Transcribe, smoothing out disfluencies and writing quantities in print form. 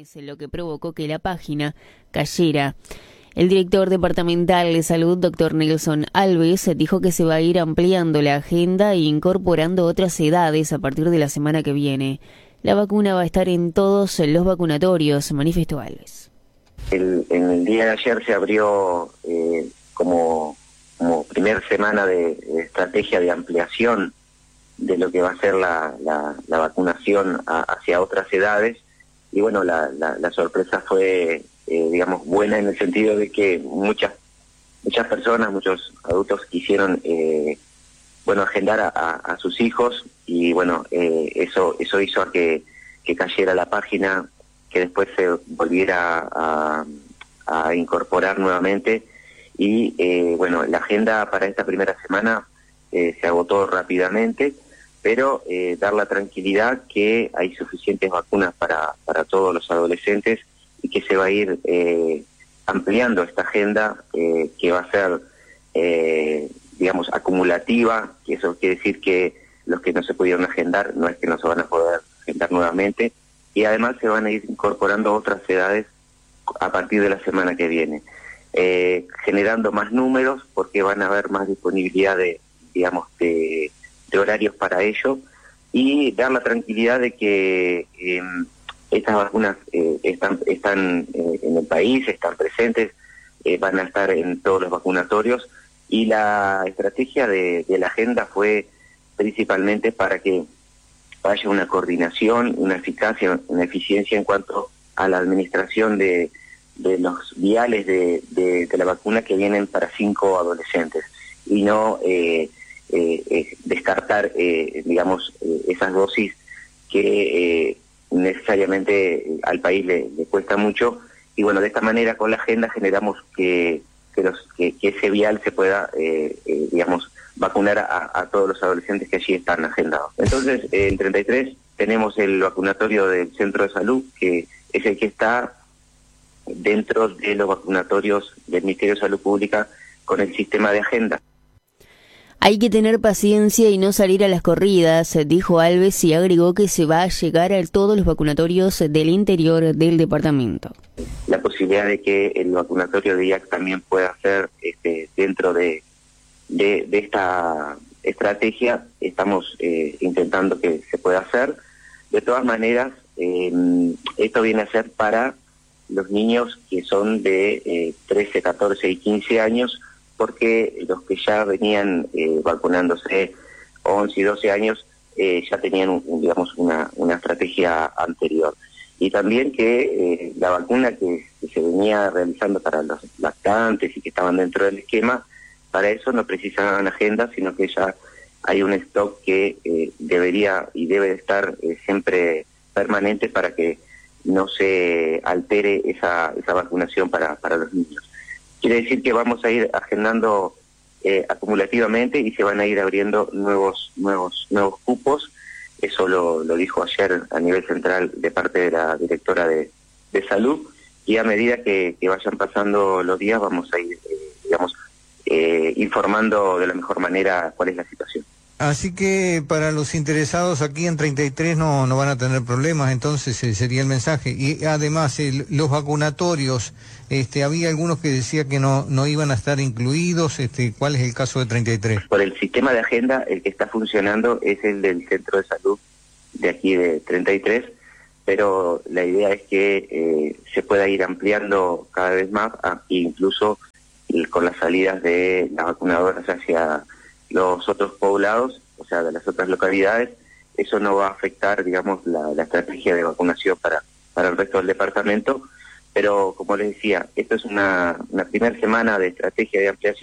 ciudades, lo que provocó que la página cayera. El director departamental de salud, doctor Nelson Alves, dijo que se va a ir ampliando la agenda e incorporando otras edades a partir de la semana que viene. La vacuna va a estar en todos los vacunatorios, manifestó Alves. En el día de ayer se abrió como primer semana de estrategia de ampliación de lo que va a ser la vacunación hacia otras edades, y bueno, la sorpresa fue digamos buena, en el sentido de que muchas personas, muchos adultos quisieron agendar a sus hijos, y bueno, eso hizo a que cayera la página, que después se volviera a incorporar nuevamente, y bueno, la agenda para esta primera semana se agotó rápidamente, pero dar la tranquilidad que hay suficientes vacunas para todos los adolescentes, y que se va a ir ampliando esta agenda, que va a ser, digamos, acumulativa, que eso quiere decir que los que no se pudieron agendar no es que no se van a poder agendar nuevamente, y además se van a ir incorporando otras edades a partir de la semana que viene, generando más números, porque van a haber más disponibilidad de horarios para ello, y dar la tranquilidad de que estas vacunas están en el país, están presentes, van a estar en todos los vacunatorios, y la estrategia de la agenda fue principalmente para que haya una coordinación, una eficacia, una eficiencia en cuanto a la administración de los viales de la vacuna que vienen para 5 adolescentes, y no descartar, esas dosis que necesariamente al país le cuesta mucho. Y bueno, de esta manera con la agenda generamos que ese vial se pueda, vacunar a todos los adolescentes que allí están agendados. Entonces, en 33 tenemos el vacunatorio del Centro de Salud, que es el que está dentro de los vacunatorios del Ministerio de Salud Pública con el sistema de agenda. Hay que tener paciencia y no salir a las corridas, dijo Alves, y agregó que se va a llegar a todos los vacunatorios del interior del departamento. La posibilidad de que el vacunatorio de IAC también pueda ser dentro de esta estrategia, estamos intentando que se pueda hacer. De todas maneras, esto viene a ser para los niños que son de 13, 14 y 15 años, porque los que ya venían vacunándose 11 y 12 años ya tenían una estrategia anterior. Y también que la vacuna que se venía realizando para los lactantes y que estaban dentro del esquema, para eso no precisaban agenda, sino que ya hay un stock que debería y debe estar siempre permanente, para que no se altere esa vacunación para los niños. Quiere decir que vamos a ir agendando acumulativamente, y se van a ir abriendo nuevos cupos. Eso lo dijo ayer a nivel central de parte de la directora de salud, y a medida que vayan pasando los días vamos a ir, informando de la mejor manera cuál es la situación. Así que para los interesados aquí en 33 no van a tener problemas, entonces sería el mensaje. Y además los vacunatorios, había algunos que decían que no iban a estar incluidos. ¿Cuál es el caso de 33? Por el sistema de agenda, el que está funcionando es el del Centro de Salud de aquí de 33, pero la idea es que se pueda ir ampliando cada vez más, incluso con las salidas de las vacunadoras hacia los otros poblados, o sea, de las otras localidades. Eso no va a afectar, la estrategia de vacunación para el resto del departamento, pero como les decía, esto es una primera semana de estrategia de ampliación.